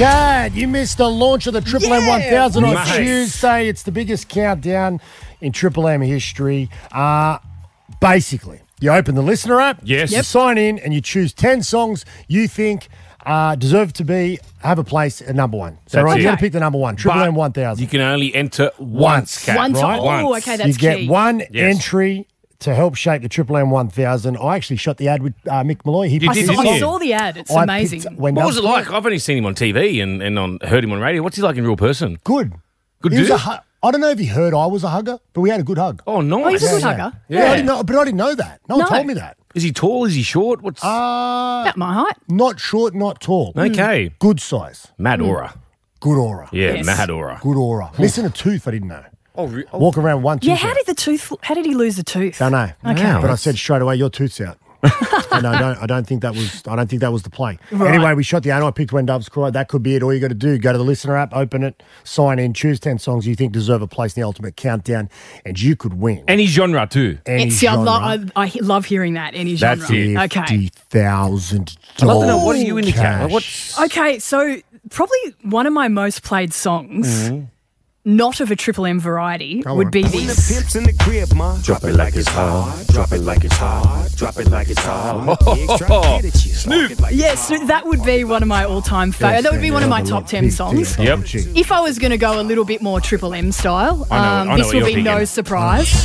Cat, you missed the launch of the Triple M 1000 on Nice. Tuesday. It's the biggest countdown in Triple M history. Basically, you open the listener app, Yes. you sign in, and you choose 10 songs you think deserve to have a place at number one. So, That's right, it. you got to pick the number one, Triple But M 1000. You can only enter once, Kat. One time. right? Oh, okay, that's You get key. one Yes. entry to help shape the Triple M 1000. I actually shot the ad with Mick Malloy. He You picked did, his didn't song. I you? saw the ad. It's I amazing. picked When What was Doves it like? I've only seen him on TV and heard him on radio. What's he like in real person? Good. Good He was dude? I don't know if he heard I was a hugger, but we had a good hug. Oh, nice. Oh, he's a good hugger. Yeah, I didn't know, but I didn't know that. No one No. told me that. Is he tall? Is he short? What's About my height. Not short, not tall. okay? Good size. Mad aura. Good aura. Yeah, Yes. mad aura. Good aura. Missing a tooth, I didn't know. Oh, Walk around one tooth. Yeah, how did he lose the tooth? Don't know. Okay. But I said straight away, your tooth's out. And I don't think that was the play. Anyway, we shot the ad. I picked When Doves Cry. That could be it. All you got to do, go to the listener app, open it, sign in, choose 10 songs you think deserve a place in the ultimate countdown, and you could win. Any genre too. Any See, genre. I love hearing that. Any genre. That's it. Okay. $50,000. I'd love to know, what are you indicate? cash. What's Okay, so probably one of my most played songs, not of a Triple M variety, would be When the this. pimp's in the crib, ma. Drop it like it's hot. Drop it like it's hot. Drop it like it's hot. Pigs try to get at you. Snoop. Yes, so that would be one of my all-time favorites. That would be one of my top 10 songs. Yep. If I was going to go a little bit more Triple M style, I know this what will you're be no thinking. surprise.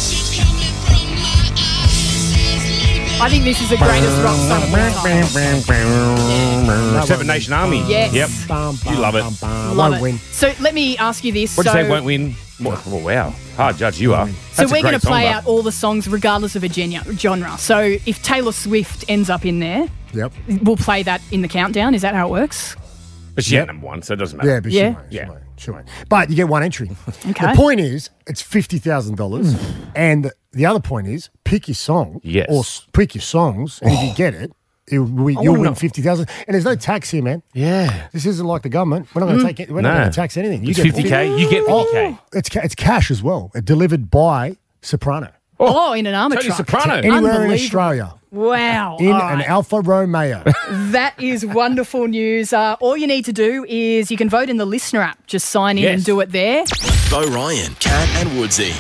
I think this is the greatest rock song of all time. Seven Nation Army? Yes. Yep. You love it. Love Won't it. win. So let me ask you this. What'd so, you say? Won't win. Oh, wow. Hard judge you are. So That's a we're going great to play song, out all the songs regardless of a genre. So if Taylor Swift ends up in there, Yep. we'll play that in the countdown. Is that how it works? But she had number one, so it doesn't matter. Yeah, but Yeah. she won't. She won't. She won't. But you get one entry. Okay. The point is, it's $50,000. And the other point is, pick your song. Yes. Or pick your songs. And if you get it, you'll wanna win know. 50,000. And there's no tax here, man. Yeah. This isn't like the government. We're not going to take it. We're not No. going to tax anything. You It's get 50K. You get 50K. It's cash as well. Delivered by Soprano. Oh, in an armor Tony truck. Soprano. Anywhere in Unbelievable. Australia. Wow. In All an right. Alfa Romeo. That is wonderful news. All you need to do is you can vote in the listener app. Just sign in Yes. and do it there. Bo Ryan, Cat and Woodsy.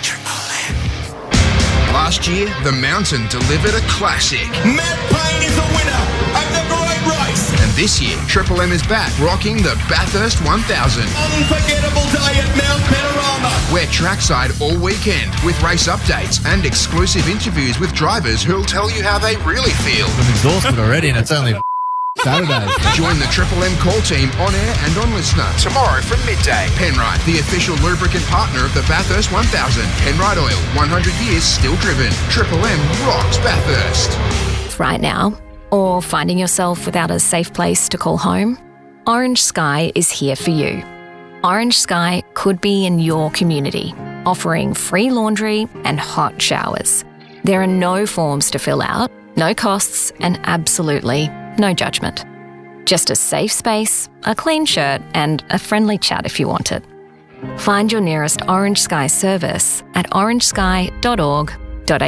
Last year, the Mountain delivered a classic. Matt Payne is the winner of the great race. And this year, Triple M is back, rocking the Bathurst 1000. Unforgettable day at Mount Panorama. We're trackside all weekend with race updates and exclusive interviews with drivers who'll tell you how they really feel. I'm exhausted already, and it's only Saturday. Join the Triple M call team on air and on listener tomorrow from midday. Penrite, the official lubricant partner of the Bathurst 1000. Penrite Oil, 100 years still driven. Triple M rocks Bathurst. Right now, or finding yourself without a safe place to call home, Orange Sky is here for you. Orange Sky could be in your community, offering free laundry and hot showers. There are no forms to fill out, no costs, and absolutely no judgment. Just a safe space, a clean shirt, and a friendly chat if you want it. Find your nearest Orange Sky service at orangesky.org.au.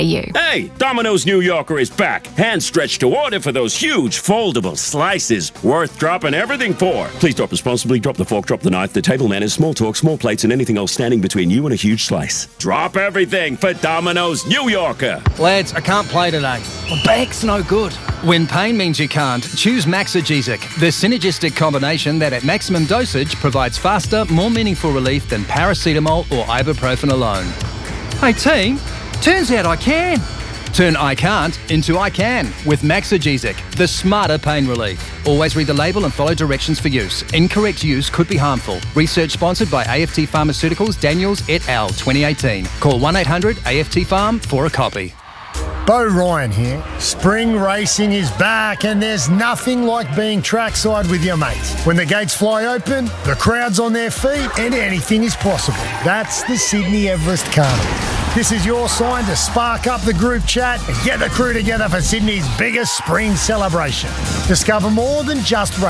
Hey, Domino's New Yorker is back. Hand stretched to order for those huge foldable slices. Worth dropping everything for. Please drop responsibly. Drop the fork, drop the knife, the table manners, small talk, small plates, and anything else standing between you and a huge slice. Drop everything for Domino's New Yorker. Lads, I can't play today. My back's no good. When pain means you can't, choose Maxigesic, the synergistic combination that at maximum dosage provides faster, more meaningful relief than paracetamol or ibuprofen alone. Hey team, turns out I can. Turn I can't into I can with Maxigesic, the smarter pain relief. Always read the label and follow directions for use. Incorrect use could be harmful. Research sponsored by AFT Pharmaceuticals, Daniels et al. 2018. Call 1-800-AFT-PHARM for a copy. Bo Ryan here. Spring racing is back, and there's nothing like being trackside with your mates. When the gates fly open, the crowd's on their feet, and anything is possible. That's the Sydney Everest Carnival. This is your sign to spark up the group chat and get the crew together for Sydney's biggest spring celebration. Discover more than just racing.